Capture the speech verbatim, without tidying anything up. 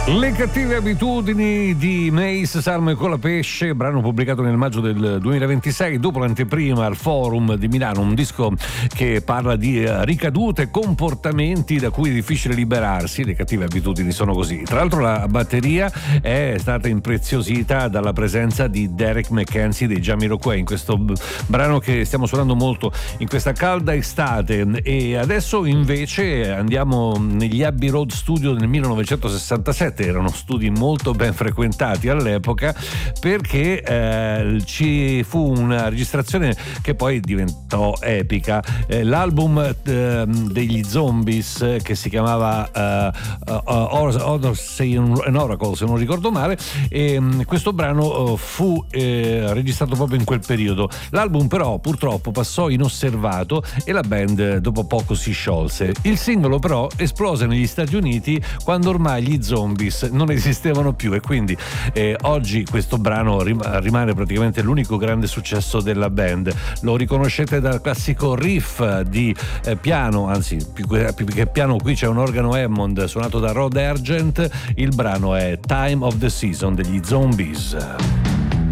Le cattive abitudini di Mace, Salmo e Colapesce, brano pubblicato nel maggio del duemilaventisei dopo l'anteprima al Forum di Milano, un disco che parla di ricadute e comportamenti da cui è difficile liberarsi. Le cattive abitudini sono così. Tra l'altro la batteria è stata impreziosita dalla presenza di Derek McKenzie dei Jamiroquai in questo brano che stiamo suonando molto in questa calda estate. E adesso invece andiamo negli Abbey Road Studio del millenovecentosessantasette. Erano studi molto ben frequentati all'epoca, perché eh, ci fu una registrazione che poi diventò epica. Eh, l'album eh, degli Zombies, eh, che si chiamava uh, uh, Odyssey and Oracle, se non ricordo male, e um, questo brano uh, fu eh, registrato proprio in quel periodo. L'album però purtroppo passò inosservato e la band dopo poco si sciolse. Il singolo però esplose negli Stati Uniti quando ormai gli Zombies non esistevano più, e quindi eh, oggi questo brano rim- rimane praticamente l'unico grande successo della band. Lo riconoscete dal classico riff di eh, piano, anzi più, più che piano qui c'è un organo Hammond suonato da Rod Argent. Il brano è Time of the Season degli Zombies.